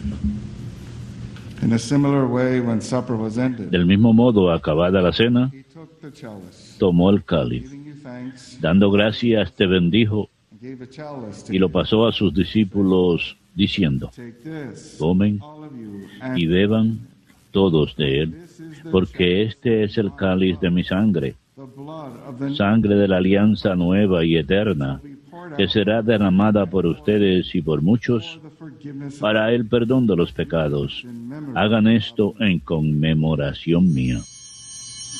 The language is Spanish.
In a similar way, when supper was ended, Del mismo modo, acabada la cena, he took the chalice, tomó el cáliz. giving you thanks, Dando gracias, te bendijo and gave a chalice to y lo you. pasó a sus discípulos, diciendo: Take this, Tomen all of you, y and beban todos de él, this is the porque chalice, este es el cáliz de mi sangre, the blood of the sangre de la alianza nueva y eterna, be poured que out será derramada por ustedes y por muchos for the forgiveness of para el perdón de los pecados. in memory Hagan esto en conmemoración mía.